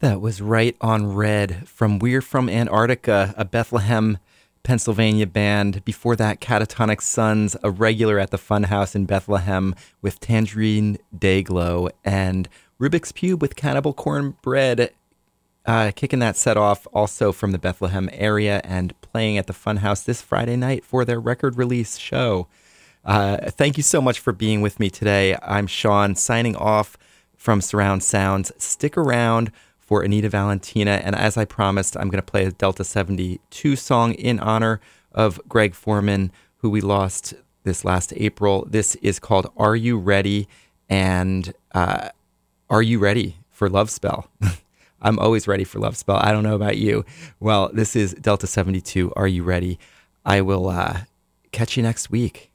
That was Right on Red from We're From Antarctica, a Bethlehem, Pennsylvania band. Before that, Catatonic Sons, a regular at the Funhouse in Bethlehem with Tangerine Dayglow, and Rubik's Cube with Cannibal Cornbread, kicking that set off also from the Bethlehem area and playing at the Funhouse this Friday night for their record release show. Thank you so much for being with me today. I'm Sean, signing off from Surround Sounds. Stick around for Anita Valentina, and as I promised, I'm going to play a Delta 72 song in honor of Greg Foreman, who we lost this last April. This is called Are You Ready? And are you ready for Love Spell? I'm always ready for Love Spell. I don't know about you. Well, this is Delta 72. Are you ready? I will catch you next week.